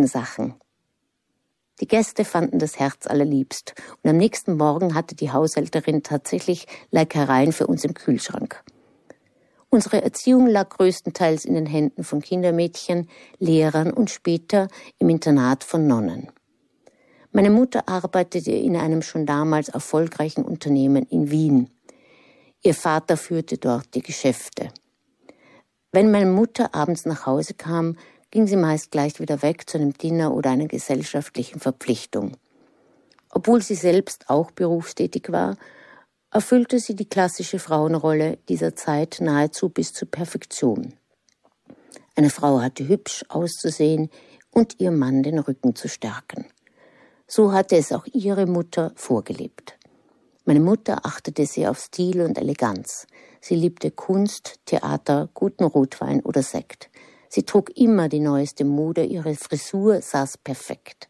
guten Sachen. Die Gäste fanden das Herz allerliebst und am nächsten Morgen hatte die Haushälterin tatsächlich Leckereien für uns im Kühlschrank. Unsere Erziehung lag größtenteils in den Händen von Kindermädchen, Lehrern und später im Internat von Nonnen. Meine Mutter arbeitete in einem schon damals erfolgreichen Unternehmen in Wien. Ihr Vater führte dort die Geschäfte. Wenn meine Mutter abends nach Hause kam, ging sie meist gleich wieder weg zu einem Dinner oder einer gesellschaftlichen Verpflichtung. Obwohl sie selbst auch berufstätig war, erfüllte sie die klassische Frauenrolle dieser Zeit nahezu bis zur Perfektion. Eine Frau hatte hübsch auszusehen und ihrem Mann den Rücken zu stärken. So hatte es auch ihre Mutter vorgelebt. Meine Mutter achtete sehr auf Stil und Eleganz. Sie liebte Kunst, Theater, guten Rotwein oder Sekt. Sie trug immer die neueste Mode, ihre Frisur saß perfekt.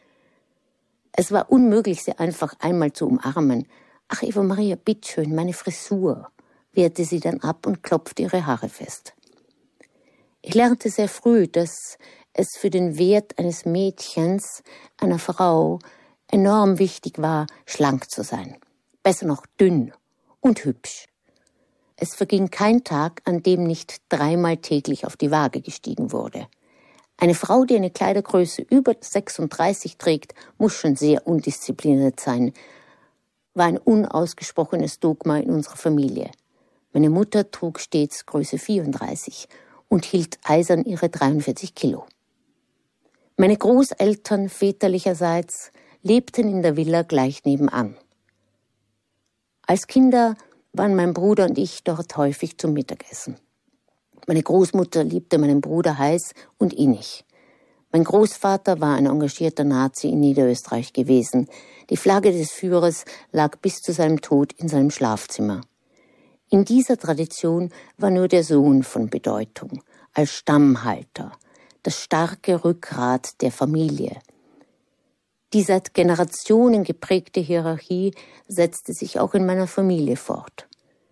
Es war unmöglich, sie einfach einmal zu umarmen. »Ach, Eva Maria, bitteschön, meine Frisur«, wehrte sie dann ab und klopfte ihre Haare fest. Ich lernte sehr früh, dass es für den Wert eines Mädchens, einer Frau, enorm wichtig war, schlank zu sein. Besser noch dünn und hübsch. Es verging kein Tag, an dem nicht 3-mal täglich auf die Waage gestiegen wurde. Eine Frau, die eine Kleidergröße über 36 trägt, muss schon sehr undiszipliniert sein, war ein unausgesprochenes Dogma in unserer Familie. Meine Mutter trug stets Größe 34 und hielt eisern ihre 43 Kilo. Meine Großeltern väterlicherseits lebten in der Villa gleich nebenan. Als Kinder waren mein Bruder und ich dort häufig zum Mittagessen. Meine Großmutter liebte meinen Bruder heiß und innig. Mein Großvater war ein engagierter Nazi in Niederösterreich gewesen. Die Flagge des Führers lag bis zu seinem Tod in seinem Schlafzimmer. In dieser Tradition war nur der Sohn von Bedeutung, als Stammhalter, das starke Rückgrat der Familie. Die seit Generationen geprägte Hierarchie setzte sich auch in meiner Familie fort.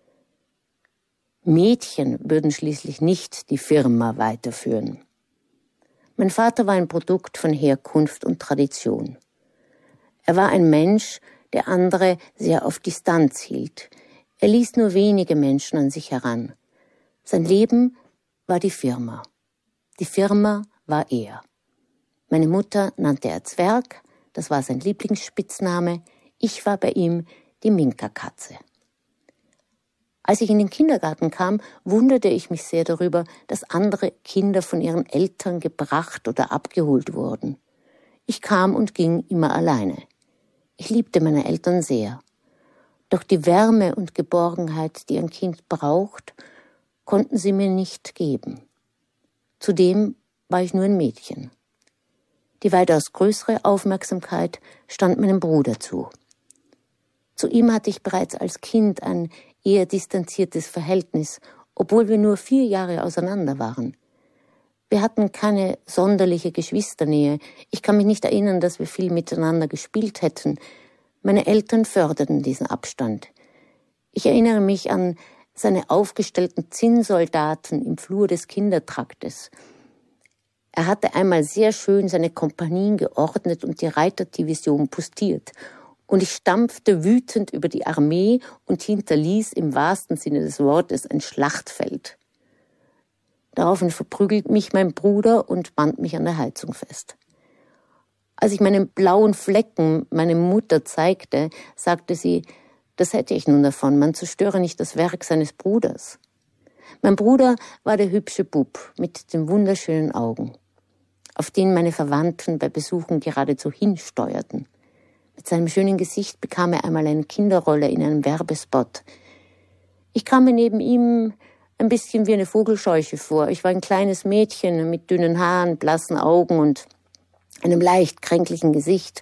Mädchen würden schließlich nicht die Firma weiterführen. Mein Vater war ein Produkt von Herkunft und Tradition. Er war ein Mensch, der andere sehr auf Distanz hielt. Er ließ nur wenige Menschen an sich heran. Sein Leben war die Firma. Die Firma war er. Meine Mutter nannte er Zwerg, das war sein Lieblingsspitzname. Ich war bei ihm die Minka-Katze. Als ich in den Kindergarten kam, wunderte ich mich sehr darüber, dass andere Kinder von ihren Eltern gebracht oder abgeholt wurden. Ich kam und ging immer alleine. Ich liebte meine Eltern sehr. Doch die Wärme und Geborgenheit, die ein Kind braucht, konnten sie mir nicht geben. Zudem war ich nur ein Mädchen. Die weitaus größere Aufmerksamkeit stand meinem Bruder zu. Zu ihm hatte ich bereits als Kind ein eher distanziertes Verhältnis, obwohl wir nur 4 Jahre auseinander waren. Wir hatten keine sonderliche Geschwisternähe. Ich kann mich nicht erinnern, dass wir viel miteinander gespielt hätten. Meine Eltern förderten diesen Abstand. Ich erinnere mich an seine aufgestellten Zinnsoldaten im Flur des Kindertraktes. Er hatte einmal sehr schön seine Kompanien geordnet und die Reiterdivision postiert. Und ich stampfte wütend über die Armee und hinterließ im wahrsten Sinne des Wortes ein Schlachtfeld. Daraufhin verprügelte mich mein Bruder und band mich an der Heizung fest. Als ich meinen blauen Flecken meiner Mutter zeigte, sagte sie, das hätte ich nun davon, man zerstöre nicht das Werk seines Bruders. Mein Bruder war der hübsche Bub mit den wunderschönen Augen, auf den meine Verwandten bei Besuchen geradezu hinsteuerten. Mit seinem schönen Gesicht bekam er einmal eine Kinderrolle in einem Werbespot. Ich kam mir neben ihm ein bisschen wie eine Vogelscheuche vor. Ich war ein kleines Mädchen mit dünnen Haaren, blassen Augen und einem leicht kränklichen Gesicht.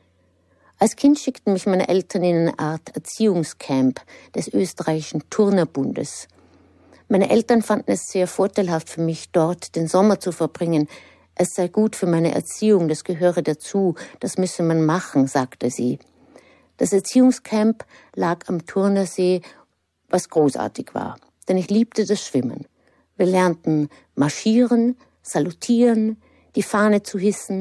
Als Kind schickten mich meine Eltern in eine Art Erziehungscamp des österreichischen Turnerbundes. Meine Eltern fanden es sehr vorteilhaft für mich, dort den Sommer zu verbringen. Es sei gut für meine Erziehung, das gehöre dazu, das müsse man machen, sagte sie. Das Erziehungscamp lag am Turnersee, was großartig war, denn ich liebte das Schwimmen. Wir lernten marschieren, salutieren, die Fahne zu hissen,